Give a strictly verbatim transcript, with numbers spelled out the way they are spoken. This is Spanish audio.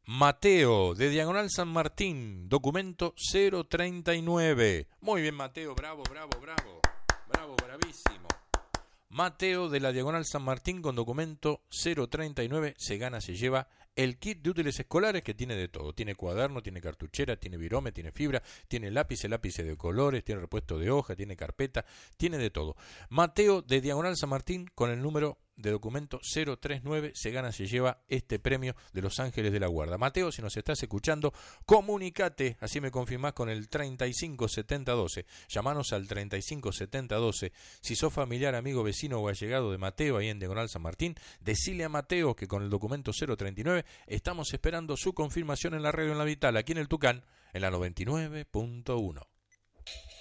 Mateo, de Diagonal San Martín, documento cero treinta y nueve. Muy bien, Mateo, bravo, bravo, bravo. Bravo, bravísimo. Mateo de la Diagonal San Martín con documento cero treinta y nueve se gana, se lleva el kit de útiles escolares que tiene de todo. Tiene cuaderno, tiene cartuchera, tiene virome, tiene fibra, tiene lápices, lápices de colores, tiene repuesto de hoja, tiene carpeta, tiene de todo. Mateo de Diagonal San Martín con el número de documento cero treinta y nueve se gana, se lleva este premio de Los Ángeles de la Guarda. Mateo, si nos estás escuchando, comunicate, así me confirmás, con el treinta y cinco setenta doce. Llamanos al treinta y cinco setenta doce. Si sos familiar, amigo, vecino o allegado de Mateo ahí en Diagonal San Martín, decile a Mateo que con el documento cero treinta y nueve estamos esperando su confirmación en la radio en La Vital, aquí en el Tucán, en la noventa y nueve punto uno.